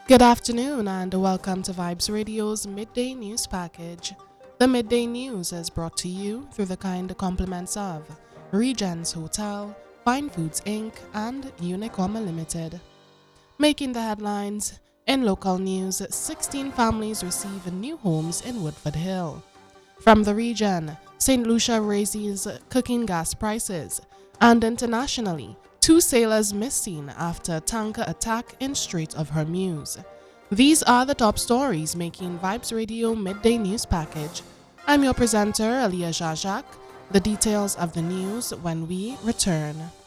Good afternoon and welcome to Vibes Radio's Midday News Package. The Midday News is brought to you through the kind compliments of Regents Hotel, Fine Foods Inc. and Unicoma Limited. Making the headlines, in local news, 16 families receive new homes in Woodford Hill. From the region, St. Lucia raises cooking gas prices, and internationally, 2 sailors missing after tanker attack in Strait of Hormuz. These are the top stories making Vibes Radio Midday News Package. I'm your presenter, Aliyah Jajak. The details of the news when we return.